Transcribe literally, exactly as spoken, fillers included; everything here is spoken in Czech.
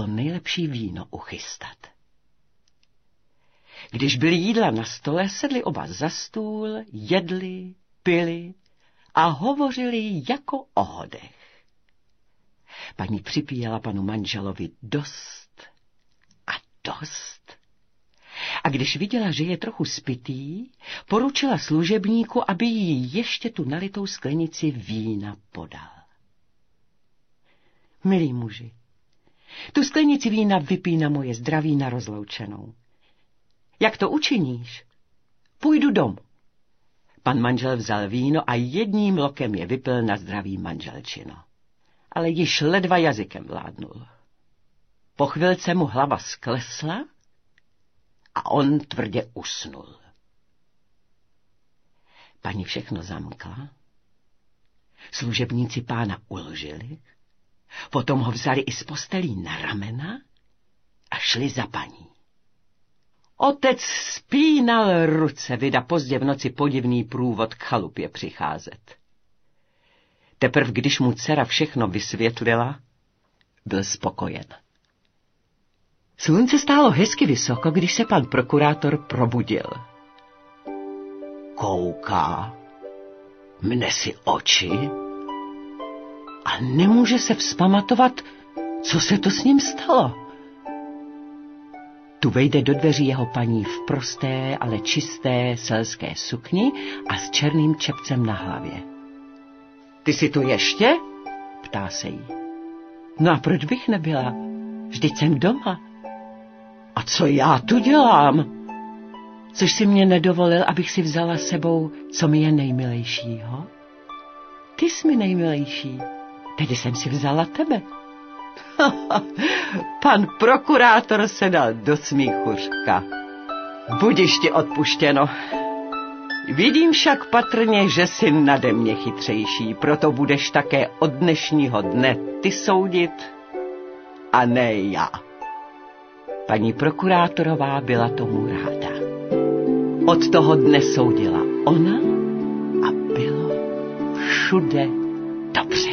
co nejlepší víno uchystat. Když byly jídla na stole, sedli oba za stůl, jedli, pili a hovořili jako o hodech. Paní připíjela panu manželovi dost a dost. A když viděla, že je trochu spitý, poručila služebníku, aby jí ještě tu nalitou sklenici vína podal. Milí muži, tu sklenici vína vypij na moje zdraví na rozloučenou. Jak to učiníš? Půjdu domů. Pan manžel vzal víno a jedním lokem je vypil na zdraví manželčino. Ale již ledva jazykem vládnul. Po chvilce mu hlava sklesla a on tvrdě usnul. Paní všechno zamkla, služebníci pána uložili, potom ho vzali i z postelí na ramena a šli za paní. Otec spínal ruce, vida pozdě v noci podivný průvod k chalupě přicházet. Teprv když mu dcera všechno vysvětlila, byl spokojen. Slunce stálo hezky vysoko, když se pan prokurátor probudil. Kouká, mne si oči a nemůže se vzpamatovat, co se to s ním stalo. Tu vejde do dveří jeho paní v prosté, ale čisté selské sukni a s černým čepcem na hlavě. Ty jsi tu ještě? Ptá se jí. No a proč bych nebyla? Vždyť jsem doma. A co já tu dělám? Což si mě nedovolil, abych si vzala sebou, co mi je nejmilejšího? Ty jsi mi nejmilejší, tedy jsem si vzala tebe. Pan prokurátor se dal do smíchu, říká. Budiš ti odpuštěno. Vidím však patrně, že jsi nade mě chytřejší, proto budeš také od dnešního dne ty soudit a ne já. Paní prokurátorová byla tomu ráda. Od toho dne soudila ona a bylo všude dobře.